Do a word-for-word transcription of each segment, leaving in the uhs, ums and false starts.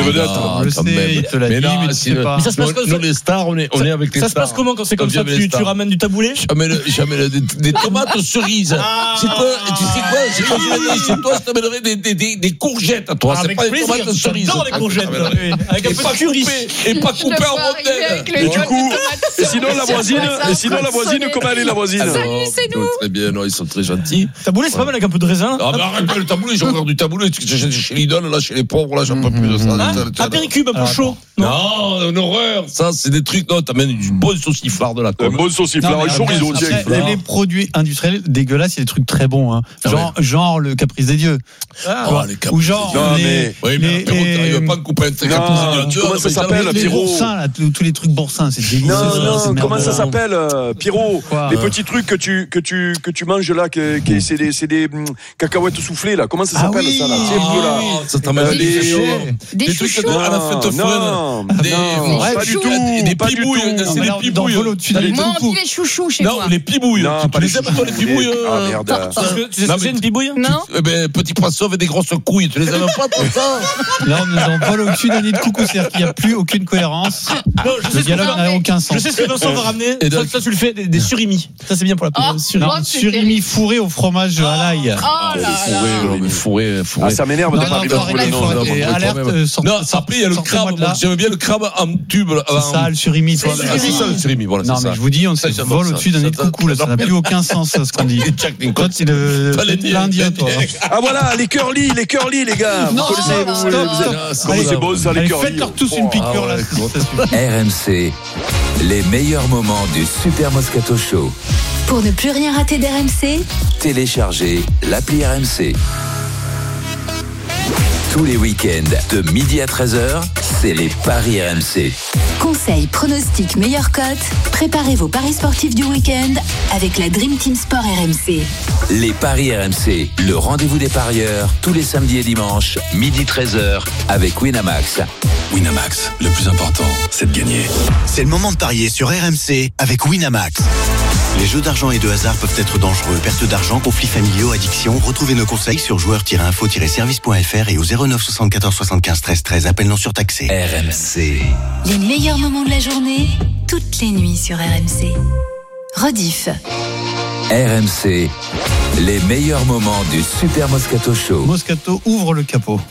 vedette. On le sait, il te l'a dit, mais tu sais pas. Mais ça se passe comme ça. Nous, les stars, on est, on est avec les Ça stars. se passe comment quand c'est comme ça? Tu, tu ramènes du taboulé? J'amène, j'amène des, des tomates cerises. Ah. C'est quoi? Tu sais quoi? C'est quoi? Chez toi, je t'amènerai des, des, des, des courgettes à toi. Ah, c'est pas plaisir. des tomates cerises. J'adore les courgettes. Ah, Oui. Avec un et peu pas de curry. coupé, et pas coupé en rondelles. Et du coup, et sinon la voisine, et sinon la voisine, comment elle est la voisine? Salut, c'est nous. Très bien, non, ils sont très gentils. Taboulé, c'est pas mal avec un peu de raisin. Ah, mais arrête le taboulé, j'ai encore du taboulé. Chez Lidl, là, chez les pauvres, là, j'en peux plus de ça. Un péricube un peu chaud. Non, une horreur. Ça, c'est des trucs. Non, t'amènes du bon sauciflard de la Un com. bon sauciflard et chorizo, tiens. Après, les produits industriels dégueulasses, il y a des trucs très bons, hein. Genre, Ah ouais. genre le Caprice des dieux. Ah, Tu vois, les Caprices ou genre des dieux. Non, les, mais- Oui, mais les, Pierrot, les- t'arrives pas à me couper un truc à Non, plus de comment ça s'appelle, les Pierrot? boursins, là, tous tous les trucs boursins, c'est délicieux. Non, ça, non, c'est comment merveilleux. ça s'appelle, euh, Pierrot? Quoi, Les euh petits trucs que tu, que tu, que tu manges là, que, que c'est des, c'est des hum, cacahuètes soufflées, là. Comment ça Ah s'appelle, oui, ça, là? ah C'est un peu, là. Ah, ça t'amène Euh, des des- chauds. Des Des trucs chouchous. à la fête Non, foraine. Des, non, Ouais, pas du chouchous. tout. Des pas du pibouilles, tout. c'est des Alors, pibouilles. dans Vol au-dessus d'aller Moi, tout on le coup. dit les chouchous chez Non, moi. les pibouilles. Non, Tu pas les les aimes, toi, les chouchous. pibouilles? Ah, euh, merde. Parce que tu sais Non, ce que c'est une pibouille? Non. Eh ben, petit poisson avec des grosses couilles. Tu les aimes pas, pour ça? Là, on est dans Vol au-dessus d'un nid de coucou, c'est-à-dire qu'il n'y a plus aucune cohérence. Non, je sais Le ce que dialogue Vincent- n'a aucun sens. Je sais ce que Vincent va ramener. Et Ça, donc- ça, tu le fais des, des surimis. Ça, c'est bien pour la Oh, peau. Surimi. moi, Non, c'est surimi fourré au fromage à l'ail. Oh là là. Fourré, mais fourré, fourré. Ah, ça m'énerve de Non, pas non, arriver à faut trouver arrêter, le faut nom. non, arrêter. non, Alerte, quand même. euh, sortez- Non, sortez- après, il y a le sortez-moi crabe. de là. Moi, j'aime bien le crabe en tube. là. C'est ça, le surimi. toi. Ah, c'est ça, le surimi, voilà, Non, c'est mais ça. je vous dis, on se Ça, j'adore vole ça. au-dessus d'un nid de Ça, coucou, là. Ça n'a j'adore. plus aucun sens, ce qu'on dit. Et Jack Toi, Nicholson. c'est le, Toi, les c'est l'Indien, toi. Ah voilà, les curly, les curly, les gars. Vous Non, connaissez, non, vous, non, vous- vous- non. Comment Allez, c'est beau ça, les Allez, curly. faites-leur tous une piqûre, là. ouais, ça suffit. R M C, les meilleurs moments du Super Moscato Show. Pour ne plus rien rater d'R M C, Téléchargez l'appli R M C. Tous les week-ends, de midi à treize heures, c'est les paris R M C. conseils, pronostics, meilleures cotes, préparez vos paris sportifs du week-end avec la Dream Team Sport R M C. Les paris R M C, le rendez-vous des parieurs, tous les samedis et dimanches, midi treize heures, avec Winamax. Winamax, le plus important, c'est de gagner. C'est le moment de parier sur R M C avec Winamax. Les jeux d'argent et de hasard peuvent être dangereux. Perte d'argent, conflits familiaux, addiction. Retrouvez nos conseils sur joueurs tiret info tiret service point f r et au zéro neuf soixante-quatorze soixante-quinze treize treize. Appel non surtaxé. R M C. Les meilleurs moments de la journée, toutes les nuits sur R M C. Rediff. R M C, les meilleurs moments du Super Moscato Show. Moscato ouvre le capot.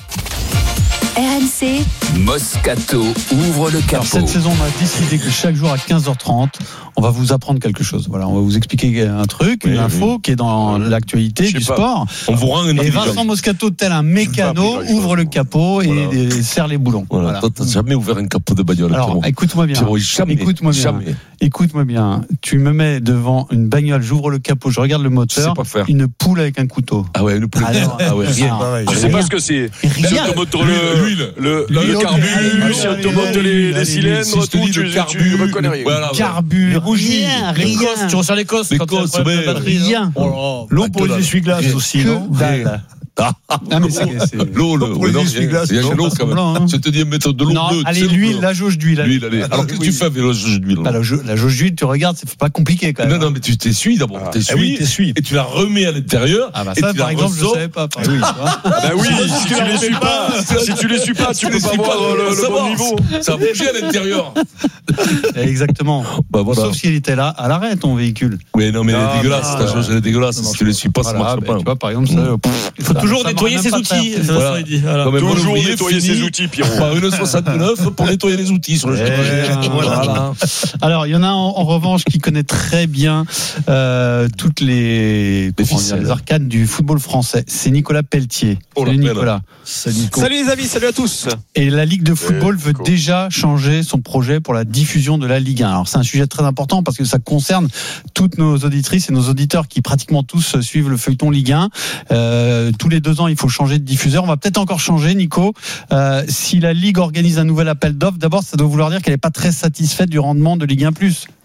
R M C, Moscato ouvre le Alors, capot. cette saison, on a décidé que chaque jour à quinze heures trente, on va vous apprendre quelque chose. Voilà, on va vous expliquer un truc, une Oui, info oui. qui est dans l'actualité Je sais du pas. sport. On vous rend un Et intelligent. Vincent Moscato, tel un mécano, Je sais pas, ouvre le capot et, Voilà. et serre les boulons. Voilà, Voilà. toi, t'as jamais ouvert un capot de bagnole, Alors, Pierrot. écoute-moi bien. Pierrot, jamais. Écoute-moi bien. Jamais. Écoute-moi bien. Tu me mets devant une bagnole, j'ouvre le capot, je regarde le Je sais moteur, pas faire. une poule avec un couteau. Ah ouais, le poulet. Alors, Ah ouais, rien. ah, Je sais pas ce que c'est. Rien. Si on te montre le, L'huile. le, L'huile, le ok. carbu, Allez, si on te allez, montre allez, les, allez, les cylindres, si je te tout, dis tu, le tu, carbu, tu reconnais rien. voilà. Carbu, Les bougies, rien, les rien. cosses, tu resserres les cosses. Les quand t'as un cosses, problème de ouais. batterie, Rien. Oh là. L'eau pour les essuie-glaces aussi, Que non dalle. Ah, mais c'est, c'est... L'eau, le, pour ouais, les non, essuie-glaces, il y a non, l'eau pas quand même. semblant, hein. Je te dis, mettre de l'eau Non, bleue. allez, tu sais, l'huile, l'eau. la jauge d'huile. allez. L'huile, allez. Alors, qu'est-ce que Oui. tu fais avec la jauge d'huile? Bah, la, jauge, la jauge d'huile, tu regardes, c'est pas compliqué quand même. Non, non, mais tu t'essuies d'abord. Ah. T'essuies. Ah oui, t'essuies. Et tu la remets à l'intérieur. Ah bah et ça, tu par la exemple, je ressors. savais pas. Par exemple, tu vois. Ah bah oui, si tu les suis pas, si tu les suis pas, tu peux pas voir le, le bon niveau. Ça a bougé à l'intérieur. Exactement. Bah voilà. Sauf s'il était là, à l'arrêt, ton véhicule. Oui, non, mais elle Non, est dégueulasse. mais- Ta jauge, elle est dégueulasse. Si tu les suis pas, ça Voilà, marche bah, pas. tu vois, par exemple, ça, pff, Il faut ça- toujours ça nettoyer marche ses même pas outils. très- C'est Voilà. ça, il dit. Voilà. Non, mais Toujours Monobrier nettoyer finit ses outils, Pierrot. par une soixante-neuf pour nettoyer les outils sur le Eh, jeu. voilà. Alors, il y en a un, en, en revanche qui connaît très bien euh, toutes les, comment dire, ficelles. les arcades du football français. C'est Nicolas Pelletier. Oh, Salut la Nicolas. Salut Nico. Salut les amis, salut à tous. Et la Ligue de football Ouais, veut Nico. déjà changer son projet pour la diffusion de la Ligue un. Alors c'est un sujet très important parce que ça concerne toutes nos auditrices et nos auditeurs qui pratiquement tous suivent le feuilleton Ligue un. Euh, tous les deux ans, il faut changer de diffuseur. On va peut-être encore changer, Nico. Euh, si la Ligue organise un nouvel appel d'offres, d'abord, ça doit vouloir dire qu'elle n'est pas très satisfaite du rendement de Ligue un plus.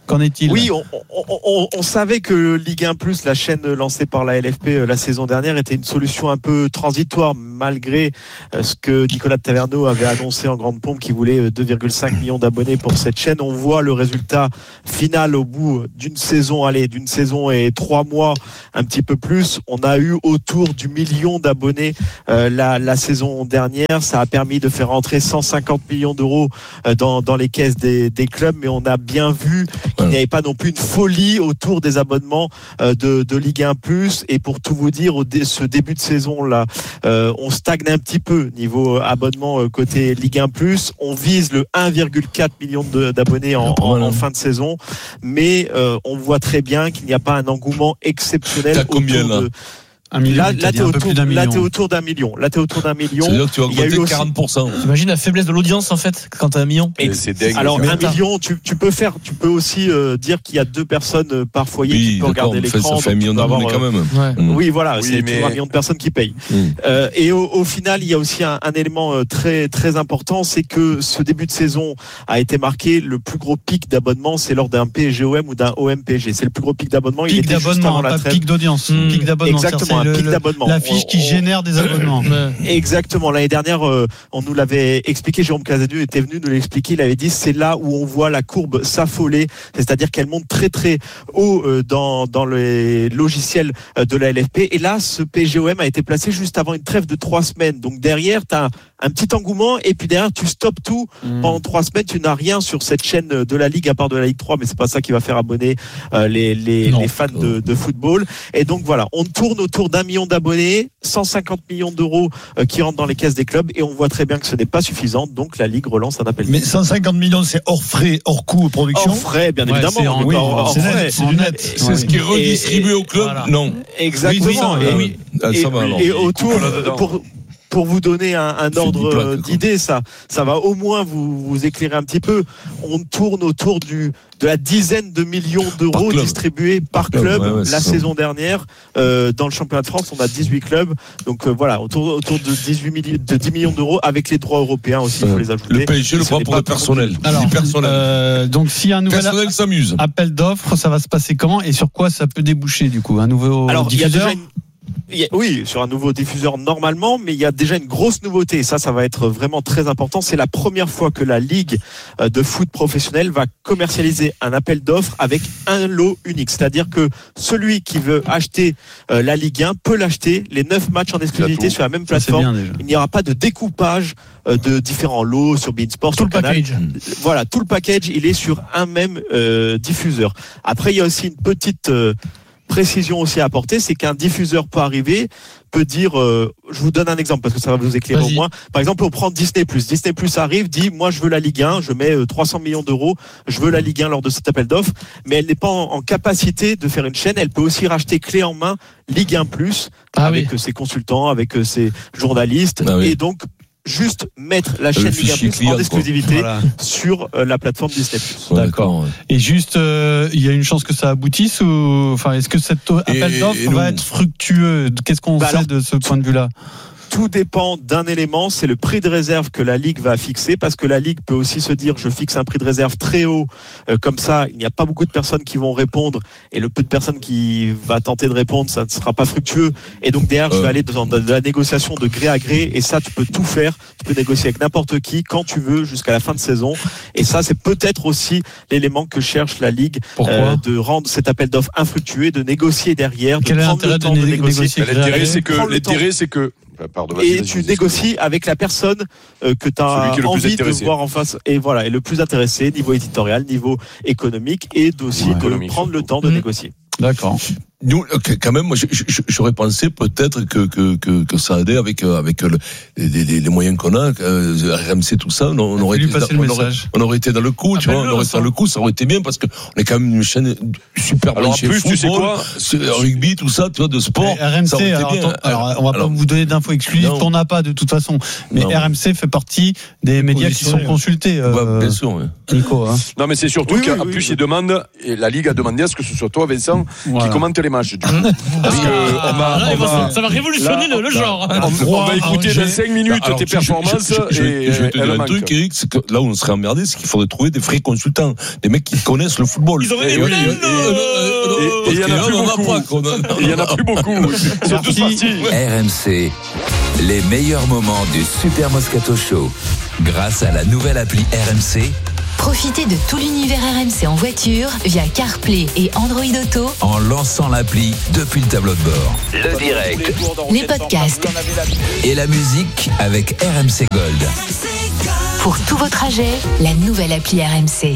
Qu'en est-il ? Oui, on, on, on, on savait que Ligue un plus, la chaîne lancée par la L F P la saison dernière, était une solution un peu transitoire, malgré ce que Nicolas Taverneau avait annoncé en grande pompe, qui voulait deux virgule cinq millions d'abonnés pour cette chaîne. On voit le résultat final au bout d'une saison, allez, d'une saison et trois mois, un petit peu plus. On a eu autour du million d'abonnés euh, la, la saison dernière. Ça a permis de faire rentrer cent cinquante millions d'euros euh, dans, dans les caisses des, des clubs, mais on a bien vu qu'il n'y avait pas non plus une folie autour des abonnements euh, de, de Ligue un plus. Et pour tout vous dire, au dé, ce début de saison là, euh, on stagne un petit peu niveau abonnement euh, côté Ligue un plus. On vise le un virgule quatre million de, d'abonnés en, en, en fin de saison, mais euh, on voit très bien qu'il n'y a pas un engouement exceptionnel. T'as combien là? De... Un million, là, là, t'es autour, là, t'es autour d'un million. Là, t'es autour d'un million. C'est-à-dire que tu vas augmenter quarante pour cent. T'imagines la faiblesse de l'audience, en fait, quand t'as un million? Et c'est dingue. Alors, un million, tu, tu peux faire, tu peux aussi euh, dire qu'il y a deux personnes par foyer oui, qui peuvent regarder l'écran. Ça fait un million d'abonnés quand même. Ouais. Mmh. Oui, voilà, oui, c'est mais... toujours un million de personnes qui payent. Mmh. Euh, et au, au final, il y a aussi un, un élément euh, très, très important, c'est que ce début de saison a été marqué, le plus gros pic d'abonnement, c'est lors d'un P S G O M ou d'un O M P S G. C'est le plus gros pic d'abonnement. Pic il était d'abonnement, juste avant pas la trêve. pic d'audience. Mmh. Pic d'abonnement. Exactement, un le, pic le, d'abonnement. L'affiche qui génère des abonnements. Exactement. L'année dernière, euh, on nous l'avait expliqué. Jérôme Casadu était venu nous l'expliquer. Il avait dit c'est là où on voit la courbe s'affoler, c'est-à-dire qu'elle monte très très haut euh, dans dans les logiciels euh, de la L F P. Et là, ce P S G O M a été placé juste avant une trêve de trois semaines. Donc derrière, t'as un petit engouement et puis derrière, tu stoppes tout mmh. pendant trois semaines. Tu n'as rien sur cette chaîne de la Ligue à part de la Ligue trois, mais c'est pas ça qui va faire abonner euh, les les, les fans de, de football. Et donc voilà, on tourne autour d'un million d'abonnés, cent cinquante millions d'euros euh, qui rentrent dans les caisses des clubs et on voit très bien que ce n'est pas suffisant. Donc la Ligue relance un appel. Mais cent cinquante millions, c'est hors frais, hors coût production. Hors frais, bien ouais, évidemment. C'est, en, oui, hors, hors c'est, frais. net, c'est du net. C'est ouais. ce qui est redistribué et, et, au club. Voilà. Non. Exactement. Oui, ça, et, oui. Ah, ça et, va, alors. et autour pour Pour vous donner un, un ordre d'idée, ça, ça va au moins vous, vous éclairer un petit peu. On tourne autour du, de la dizaine de millions d'euros par distribués par club ouais, ouais, la saison ça. dernière. Euh, dans le championnat de France, on a dix-huit clubs. Donc euh, voilà, autour, autour de, dix-huit millions, de dix millions d'euros avec les droits européens aussi, il faut les ajouter. Le P S G le prend pour le personnel. Alors, personnel. Euh, donc s'il y a un nouvel personnel s'amuse. appel d'offres, ça va se passer comment et sur quoi ça peut déboucher du coup? Un nouveau Alors, diffuseur? Il y a déjà une... Oui, sur un nouveau diffuseur normalement, mais il y a déjà une grosse nouveauté et ça, ça va être vraiment très important. C'est la première fois que la Ligue de foot professionnel va commercialiser un appel d'offres avec un lot unique. C'est-à-dire que celui qui veut acheter la Ligue un peut l'acheter, les neuf matchs en exclusivité sur la même plateforme. Il n'y aura pas de découpage de différents lots sur beIN Sport, tout le Canal. package. Voilà, tout le package, il est sur un même euh, diffuseur. Après, il y a aussi une petite... Euh, précision aussi à apporter, c'est qu'un diffuseur peut arriver, peut dire, euh, je vous donne un exemple parce que ça va vous éclairer Vas-y. au moins. Par exemple, on prend Disney plus. Disney plus arrive, dit, moi je veux la Ligue un, je mets euh, trois cents millions d'euros, je veux la Ligue un lors de cet appel d'offres, mais elle n'est pas en, en capacité de faire une chaîne. Elle peut aussi racheter clé en main Ligue un plus ah avec oui. ses consultants, avec ses journalistes, ah oui. et donc juste mettre la chaîne Ligue un plus client, en exclusivité voilà. sur euh, la plateforme Disney plus. Ouais, d'accord. Ouais. Et juste, il euh, y a une chance que ça aboutisse ou, enfin, est-ce que cet appel d'offres va être fructueux? Qu'est-ce qu'on bah sait alors, de ce point de vue-là? Tout dépend d'un élément, c'est le prix de réserve que la Ligue va fixer, parce que la Ligue peut aussi se dire je fixe un prix de réserve très haut, euh, comme ça il n'y a pas beaucoup de personnes qui vont répondre, et le peu de personnes qui va tenter de répondre, ça ne sera pas fructueux, et donc derrière euh. je vais aller dans de la négociation de gré à gré, et ça tu peux tout faire, tu peux négocier avec n'importe qui, quand tu veux, jusqu'à la fin de saison, et ça c'est peut-être aussi l'élément que cherche la Ligue, euh, de rendre cet appel d'offres infructueux, de négocier derrière, de Quel prendre le temps de, de négocier. L'intérêt c'est que, l'intérêt c'est que Pardon, et tu négocies avec la personne euh, que tu as envie de voir en face, et voilà, et le plus intéressé niveau éditorial, niveau économique, et aussi ouais, de économique. prendre le temps de mmh. négocier. D'accord. Nous, quand même, moi, j'aurais pensé peut-être que que que, que ça allait avec avec le, les, les, les moyens qu'on a, euh, R M C, tout ça, on, on aurait été, dans, on, aurait, on aurait été dans le coup, tu vois, on aurait été dans le coup, ça aurait été bien parce que on est quand même une chaîne super alors branchée en plus, football, tu sais quoi, rugby, tout ça, tu vois, de sport. R M C, ça aurait été alors, bien. alors, alors, on va alors, pas vous donner d'infos exclusives qu'on n'a pas de toute façon, mais non. R M C fait partie des médias qui sont consultés. Euh, ouais, bien sûr, ouais. Nico. Hein. Non, mais c'est surtout oui, qu'en oui, plus, oui. il demande, et la Ligue a demandé à ce que ce soit toi, Vincent, voilà. qui commente les matchs. Du coup. Parce que on va, là, on va, ça va révolutionner là, le, le genre. Là, on, on va écouter dans cinq minutes alors, tes je, performances. Je, je, je, et je vais te dire un truc, Eric, c'est que là où on serait emmerdé, c'est qu'il faudrait trouver des vrais consultants, des mecs qui connaissent le football. Ils ont des pleines. Et il y en a plus beaucoup. Il y en a plus beaucoup. C'est tous partis. R M C, les meilleurs moments du Super Moscato Show. Grâce à la nouvelle appli R M C. Profitez de tout l'univers R M C en voiture via CarPlay et Android Auto en lançant l'appli depuis le tableau de bord. Le direct, les podcasts et la musique avec R M C Gold. Pour tous vos trajets, la nouvelle appli R M C.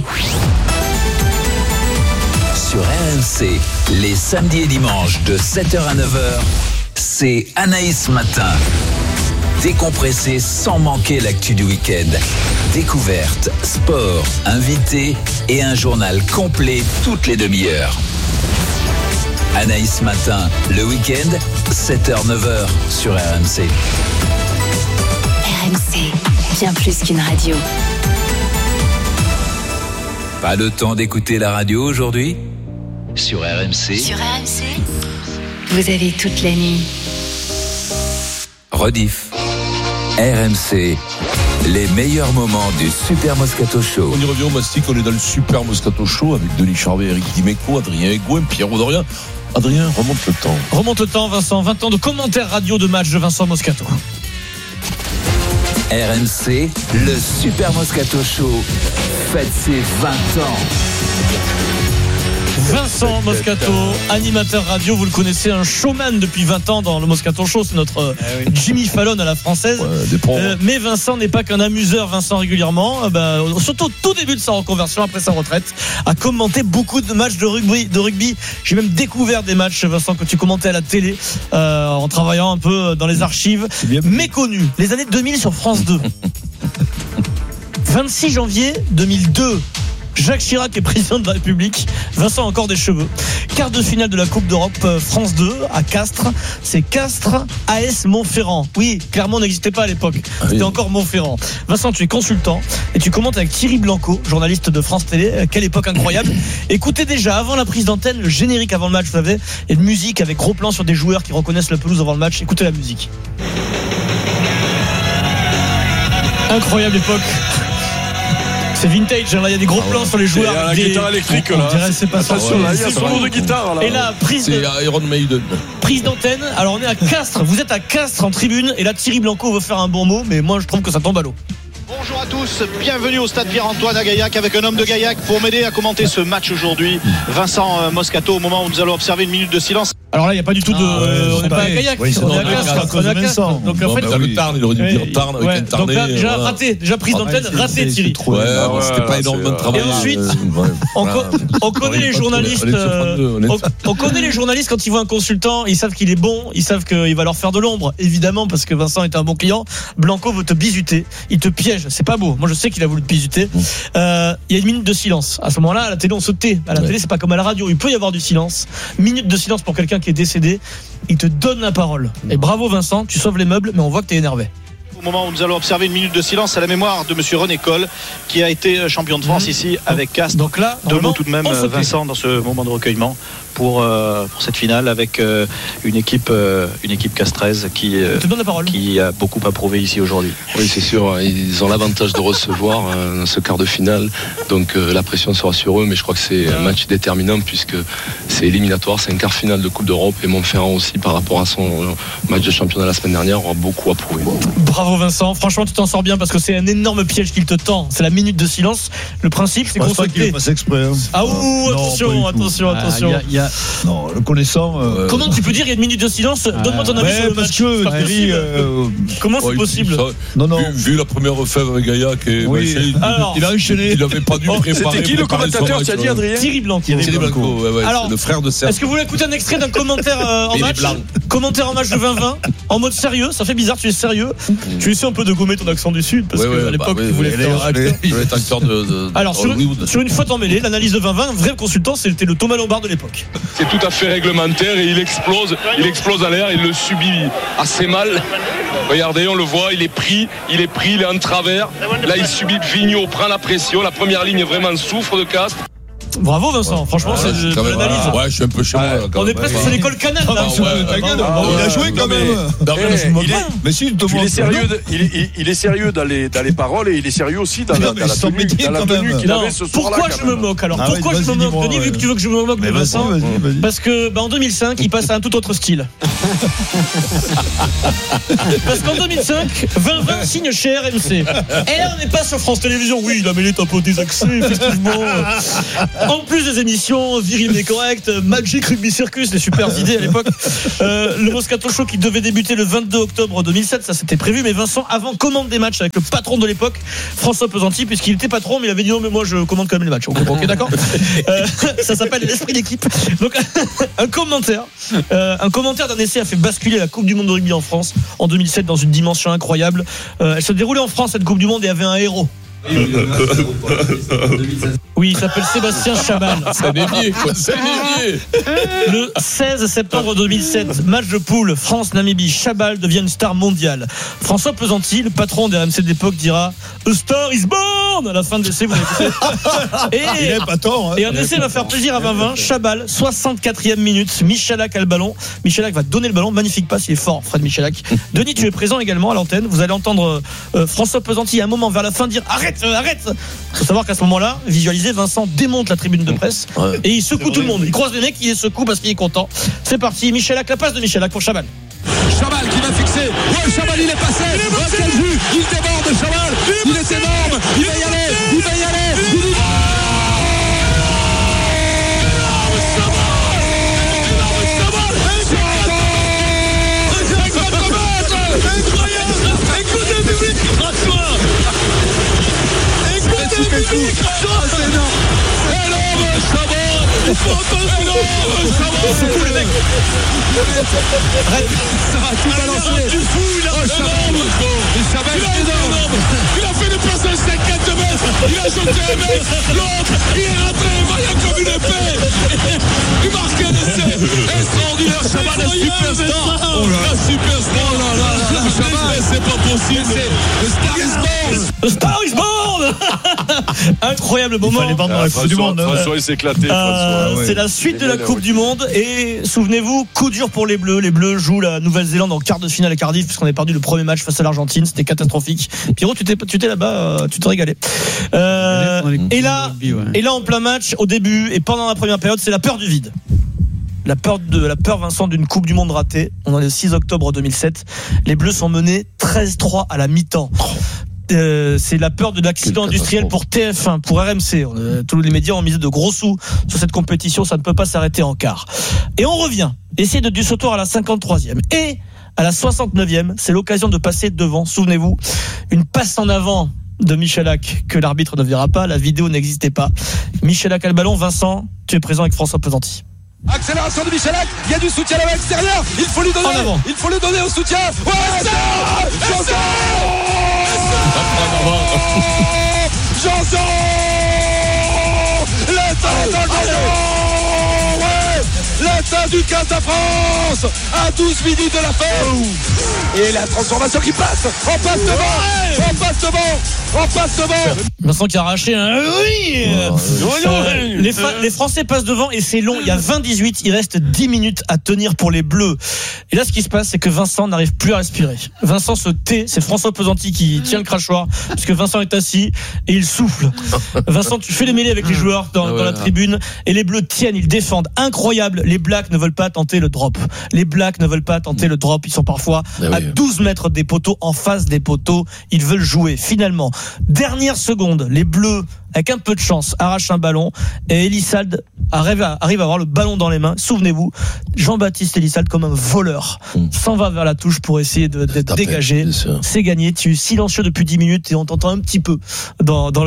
Sur R M C, les samedis et dimanches de sept heures à neuf heures, c'est Anaïs Matin. Décompressé sans manquer l'actu du week-end. Découverte, sport, invités et un journal complet toutes les demi-heures. Anaïs Matin, le week-end, sept heures neuf heures sur R M C. R M C, bien plus qu'une radio. Pas le temps d'écouter la radio aujourd'hui ? Sur R M C. Sur R M C, vous avez toute la nuit. Rediff. R M C, les meilleurs moments du Super Moscato Show. On y revient au Mastic, on est dans le Super Moscato Show avec Denis Charvet, Eric Dimeco, Adrien Egouin, Pierre Dorian. Adrien, remonte le temps. Remonte le temps, Vincent. vingt ans de commentaires radio de match de Vincent Moscato. R M C, le Super Moscato Show, fête ses vingt ans. Vincent Moscato, animateur radio, vous le connaissez, un showman depuis vingt ans dans le Moscato Show, c'est notre eh oui. Jimmy Fallon à la française. Ouais, euh, mais Vincent n'est pas qu'un amuseur, Vincent régulièrement, euh, bah, surtout au tout début de sa reconversion après sa retraite, a commenté beaucoup de matchs de rugby. De rugby. J'ai même découvert des matchs, Vincent, que tu commentais à la télé euh, en travaillant un peu dans les archives, méconnus, les années deux mille sur France deux. vingt-six janvier deux mille deux. Jacques Chirac est président de la République. Vincent a encore des cheveux. Quart de finale de la Coupe d'Europe France deux à Castres. C'est Castres A S Montferrand. Oui, Clermont n'existait pas à l'époque. C'était oui. encore Montferrand. Vincent, tu es consultant et tu commentes avec Thierry Blanco, journaliste de France Télé. Quelle époque incroyable. Écoutez déjà avant la prise d'antenne le générique avant le match, vous savez, et de musique avec gros plan sur des joueurs qui reconnaissent la pelouse avant le match. Écoutez la musique. Incroyable époque. C'est vintage, là il y a des gros plans sur les joueurs. Il y a la des... guitare électrique là. On dirait c'est pas ça. Attention, là, il y a son nom de guitare là. Et là, prise c'est de... Iron Maiden. Prise d'antenne. Alors on est à Castres. Vous êtes à Castres en tribune. Et là Thierry Blanco veut faire un bon mot, mais moi je trouve que ça tombe à l'eau. Bonjour à tous, bienvenue au stade Pierre-Antoine à Gaillac avec un homme de Gaillac pour m'aider à commenter ce match aujourd'hui. Vincent Moscato, au moment où nous allons observer une minute de silence. Alors là, il n'y a pas du tout de. Ah, ouais, on n'est pas à Gaillac, oui, on est à Castres. On est à Castres. Donc en fait, dans le Tarn, il aurait dû dire Tarn avec un Tarnais. Donc là, déjà raté, déjà prise d'antenne, raté Thierry. Ouais, c'était pas énormément de travail. Et ensuite, on connaît les journalistes. On connaît les journalistes quand ils voient un consultant, ils savent qu'il est bon, ils savent qu'il va leur faire de l'ombre, évidemment, parce que Vincent est un bon client. Blanco veut te bisuter, il te piège, c'est pas beau. Moi, je sais qu'il a voulu te bisuter. Euh, il y a une minute de silence. À ce moment-là, à la télé, on se tait. À la ouais. télé, c'est pas comme à la radio. Il peut y avoir du silence. Minute de silence pour quelqu'un qui est décédé. Il te donne la parole. Et bravo Vincent, tu sauves les meubles, mais on voit que t'es énervé. Au moment où nous allons observer une minute de silence à la mémoire de monsieur René Coll, qui a été champion de France mmh. ici avec Castres. Donc là, deux mots tout de même, Vincent, dans ce moment de recueillement pour, euh, pour cette finale avec euh, une équipe euh, une équipe castraise qui, euh, te donne la parole. qui a beaucoup approuvé ici aujourd'hui. Oui, c'est sûr, ils ont l'avantage de recevoir euh, ce quart de finale, donc euh, la pression sera sur eux, mais je crois que c'est un match déterminant puisque c'est éliminatoire, c'est un quart final de Coupe d'Europe et Montferrand aussi par rapport à son match de championnat la semaine dernière aura beaucoup approuvé. Bravo Vincent, franchement tu t'en sors bien parce que c'est un énorme piège qu'il te tend, c'est la minute de silence. Le principe c'est qu'on se tait. Exprès, hein. Ah ouh, attention, non, attention, ah, attention. Y a, y a... Non, le connaissant. Euh... Comment tu peux dire il y a une minute de silence? ah, Donne-moi ton avis ouais, sur le match. Que, c'est Thierry, euh... Comment c'est oh, possible ça, non, non. Vu, vu la première fève avec Gaillac et oui. bah, il, Alors, il a enchaîné. Il n'avait pas dû oh, préparer. C'était qui le commentateur? Tu as dit Adrien? Thierry Blanco. Thierry, Thierry Blanco, Blanco. Ouais, ouais, alors, le frère de Serge. Est-ce que vous voulez écouter un extrait d'un commentaire euh, en match? Commentaire en match de vingt vingt en mode sérieux, ça fait bizarre, tu es sérieux. Mm. Tu essaies un peu de gommer ton accent du Sud parce ouais, que ouais, à l'époque bah, tu voulais faire acteur. Il voulait être acteur de, de Alors sur une, sur une faute en mêlée, l'analyse de vingt vingt, vrai consultant, c'était le Thomas Lombard de l'époque. C'est tout à fait réglementaire et il explose, il explose à l'air, il le subit assez mal. Regardez, on le voit, il est pris, il est pris, il est en travers. Là, il subit Vigneault, prend la pression, la première ligne vraiment souffre de Castres. Bravo Vincent, franchement Ouais, c'est de, de l'analyse. Ouais, je suis un peu chez moi. On est presque sur l'école Canal là. Il a joué quand même. Mais si, il est sérieux, il est, il est sérieux dans les, dans les paroles et il est sérieux aussi dans la, dans la tenue, dans la tenue qu'il avait ce soir-là. Pourquoi je me moque alors? Ah Pourquoi oui, je me moque? Denis, vu que tu veux que je me moque de Vincent, vas-y, vas-y. parce que bah, en deux mille cinq, il passe à un tout autre style. Parce qu'en deux mille cinq, vingt vingt signe chez R M C. Et là, on n'est pas sur France Télévisions. Oui, il a mêlé un peu des accès, effectivement. En plus des émissions, Viril mais correct, Magic Rugby Circus, des super idées à l'époque. Euh, le Moscato Show qui devait débuter le vingt-deux octobre deux mille sept, ça c'était prévu. Mais Vincent, avant, commande des matchs avec le patron de l'époque, François Pesanti, puisqu'il était patron, mais il avait dit non, mais moi je commande quand même les matchs. Ok, d'accord. Euh, ça s'appelle l'esprit d'équipe. Donc, un commentaire, euh, un commentaire d'un essai a fait basculer la Coupe du Monde de rugby en France en deux mille sept dans une dimension incroyable. Euh, elle se déroulait en France, cette Coupe du Monde, et avait un héros. Oui, il s'appelle Sébastien Chabal. C'est dévié, quoi. C'est dévié. Le seize septembre deux mille sept, match de poule France-Namibie. Chabal devient une star mondiale. François Pesanti, le patron des R M C de l'époque, dira A star is born à la fin de l'essai. Vous et, il est pas tort, hein. Et un essai va faire plaisir à vingt vingt. Chabal, soixante-quatrième minute. Michalak a le ballon. Michalak va donner le ballon. Magnifique passe, il est fort, Fred Michalak. Denis, tu es présent également à l'antenne. Vous allez entendre euh, François Pesanti à un moment vers la fin dire arrête. Arrête. Il faut savoir qu'à ce moment-là, visualisez, Vincent démonte la tribune de presse ouais. Et il secoue tout le monde. Il croise les mecs, il les secoue parce qu'il est content. C'est parti, Michalak, la passe de Michalak pour Chabal. Chabal qui va fixer. Ouais, Chabal il est passé. Il est passé. Oh, vue. Il déborde Chabal. Il est énorme. Il va y aller. Il va y aller. Il y... C'est énorme. Énorme Chabal. C'est cool les mecs. Ça va tout balancer. Du fou, il a fait énorme. Il a fait des passes à cinquante mètres. Il a jeté un mec. L'autre, il est rentré vaillant comme une épée. Il marque un essai extraordinaire. Chabal est superstar. La superstar. Oh là là là. Chabal, c'est pas possible. Le star is born. Le star is born. Incroyable moment. Il fallait vendre la Coupe du Monde. François, il s'est éclaté. Euh, c'est la suite de la Coupe du Monde et souvenez-vous, coup dur pour les Bleus. Les Bleus jouent la Nouvelle-Zélande en quart de finale à Cardiff puisqu'on a perdu le premier match face à l'Argentine. C'était catastrophique. Pierrot, tu t'es, tu t'es là-bas, tu te régalais. Euh, et là, et là en plein match, au début et pendant la première période, c'est la peur du vide. La peur de la peur Vincent d'une Coupe du Monde ratée. On est le six octobre deux mille sept. Les Bleus sont menés treize trois à la mi-temps. Euh, c'est la peur de l'accident industriel pour T F un, pour R M C. Euh, tous les médias ont misé de gros sous sur cette compétition. Ça ne peut pas s'arrêter en quart. Et on revient. Essai de Dusautoir à la cinquante-troisième. Et à la soixante-neuvième, c'est l'occasion de passer devant. Souvenez-vous, une passe en avant de Michalak que l'arbitre ne verra pas. La vidéo n'existait pas. Michalak a le ballon. Vincent, tu es présent avec François Pesanti. Accélération de Michalak, il y a du soutien à l'extérieur, il faut lui donner, il faut lui donner au soutien. Ouais, Janson, Janson, l'état, ouais, l'état du quinze de France à douze minutes de la fin. Et la transformation qui passe, on passe devant, on passe devant, on passe devant. Vincent qui a arraché un oui. Euh, les, fa- les Français passent devant et c'est long. Il y a vingt dix-huit, il reste dix minutes à tenir pour les Bleus. Et là, ce qui se passe, c'est que Vincent n'arrive plus à respirer. Vincent se tait. C'est François Pesanti qui tient le crachoir puisque Vincent est assis et il souffle. Vincent, tu fais les mêlées avec les joueurs dans, dans la tribune et les Bleus tiennent, ils défendent. Incroyable. Les Blacks ne veulent pas tenter le drop. Les Blacks ne veulent pas tenter le drop. Ils sont parfois à douze mètres des poteaux, en face des poteaux. Ils veulent jouer. Finalement, dernière seconde, les Bleus, avec un peu de chance, arrachent un ballon et Elissalde arrive à, arrive à avoir le ballon dans les mains. Souvenez-vous, Jean-Baptiste Elissalde, comme un voleur, mmh. s'en va vers la touche pour essayer de, d'être dégagé. C'est gagné. Tu es silencieux depuis dix minutes et on t'entend un petit peu dans, dans le